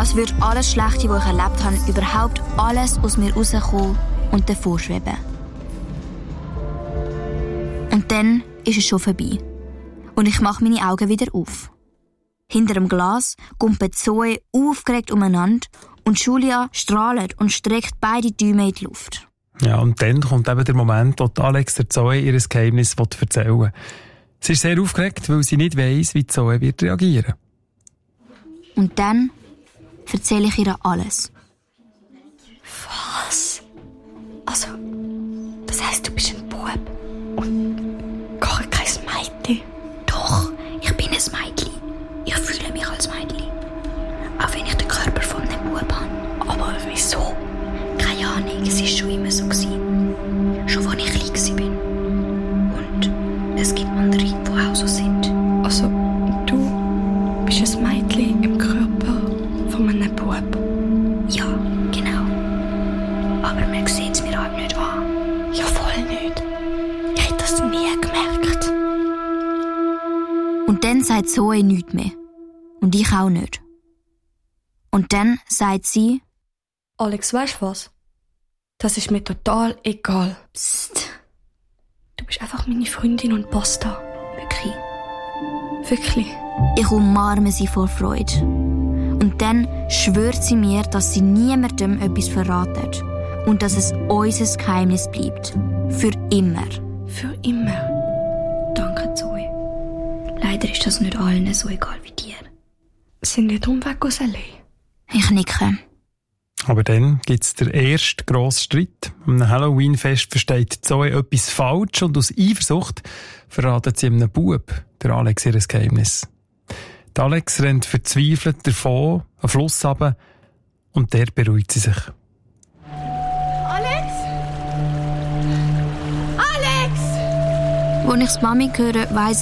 Als würde alles Schlechte, was ich erlebt habe, überhaupt alles aus mir rauskommen und davonschweben. Und dann ist es schon vorbei. Und ich mache meine Augen wieder auf. Hinter dem Glas gumpelt Zoe aufgeregt umeinander und Julia strahlt und streckt beide Däume in die Luft. Ja, und dann kommt eben der Moment, wo Alex der Zoe ihr Geheimnis erzählen will. Sie ist sehr aufgeregt, weil sie nicht weiss, wie Zoe wird reagieren. Und dann erzähle ich ihr alles. Was? Also, das heisst, du bist ein Bub und gar kein Mädchen? Doch, ich bin ein Mädchen. Ich fühle mich als Mädchen. Auch wenn ich den Körper von einem Bub habe. Aber wieso? Keine Ahnung, es war schon immer so. Schon als ich klein war. Und es gibt andere, die auch so sind. Also, du bist ein Mädchen im Körper von einem Bub? Ja, genau. Aber man sieht es mir halt nicht an. Ja, voll nicht. Ich hätte das nie gemerkt. Und dann sagt Zoe nichts mehr. Und ich auch nicht. Und dann sagt sie: Alex, weißt du was? Das ist mir total egal. Psst. Du bist einfach meine Freundin und basta. Wirklich. Wirklich. Ich umarme sie vor Freude. Und dann schwört sie mir, dass sie niemandem etwas verratet. Und dass es unser Geheimnis bleibt. Für immer. Für immer. Danke, Zoe. Leider ist das nicht allen so egal wie dir. Sind wir drum weg aus L.A.? Ich nicke. Aber dann gibt es den ersten grossen Streit. Am Halloween-Fest versteht Zoe etwas falsch und aus Eifersucht verratet sie einem Bub, der Alex, ihr Geheimnis. Der Alex rennt verzweifelt davon, einen Fluss runter, und der beruhigt sie sich. Alex! Alex! Als ich die Mami höre, weiss